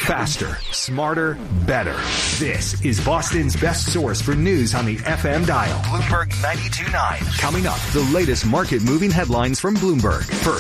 Faster, smarter, better. This is Boston's best source for news on the FM dial. Bloomberg 92.9. Coming up, the latest market-moving headlines from Bloomberg. First,